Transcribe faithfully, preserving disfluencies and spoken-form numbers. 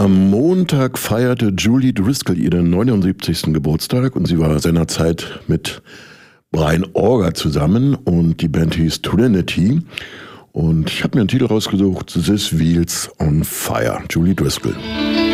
Am Montag feierte Julie Driscoll ihren neunundsiebzigsten Geburtstag und sie war seinerzeit mit Brian Auger zusammen und die Band hieß Trinity. Und ich habe mir einen Titel rausgesucht, This Wheels on Fire, Julie Driscoll.